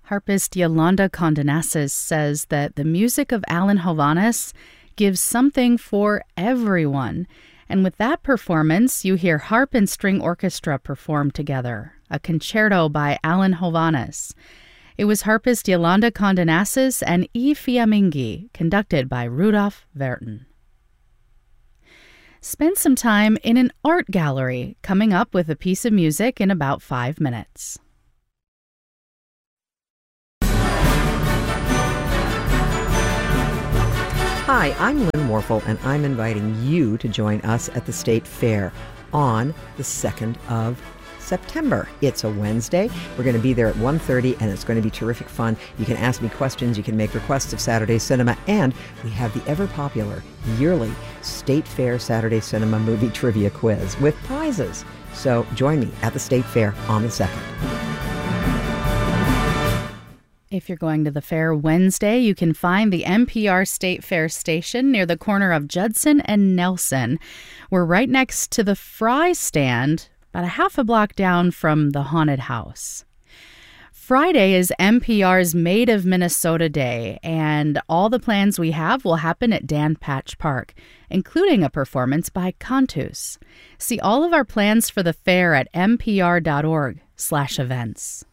Harpist Yolanda Condenasis says that the music of Alan Hovhaness gives something for everyone. And with that performance, you hear harp and string orchestra perform together, a concerto by Alan Hovhaness. It was harpist Yolanda Condenasis and E. Fiammingi, conducted by Rudolf Verton. Spend some time in an art gallery, coming up with a piece of music in about 5 minutes. Hi, I'm Lynn Warfel, and I'm inviting you to join us at the State Fair on the 2nd of September. It's a Wednesday. We're going to be there at 1:30, and it's going to be terrific fun. You can ask me questions, you can make requests of Saturday Cinema, and we have the ever-popular yearly State Fair Saturday Cinema Movie Trivia Quiz with prizes. So join me at the State Fair on the 2nd. If you're going to the fair Wednesday, you can find the NPR State Fair station near the corner of Judson and Nelson. We're right next to the Fry stand, about a half a block down from the haunted house. Friday is NPR's Made of Minnesota Day, and all the plans we have will happen at Dan Patch Park, including a performance by Cantus. See all of our plans for the fair at npr.org/events.